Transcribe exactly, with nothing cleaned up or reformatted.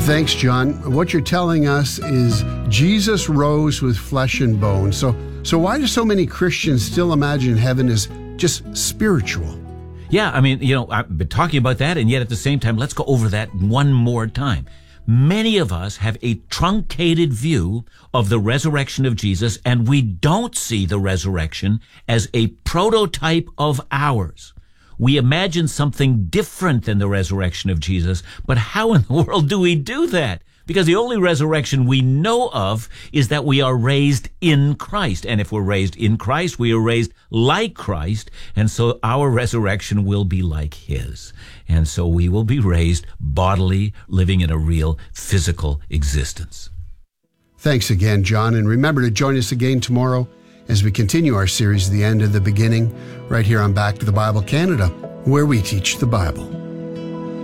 Thanks, John. What you're telling us is Jesus rose with flesh and bone. So, so why do so many Christians still imagine heaven as just spiritual? Yeah, I mean, you know, I've been talking about that, and yet at the same time, let's go over that one more time. Many of us have a truncated view of the resurrection of Jesus, and we don't see the resurrection as a prototype of ours. We imagine something different than the resurrection of Jesus, but how in the world do we do that? Because the only resurrection we know of is that we are raised in Christ. And if we're raised in Christ, we are raised like Christ. And so our resurrection will be like his. And so we will be raised bodily, living in a real physical existence. Thanks again, John. And remember to join us again tomorrow as we continue our series, The End of the Beginning, right here on Back to the Bible Canada, where we teach the Bible.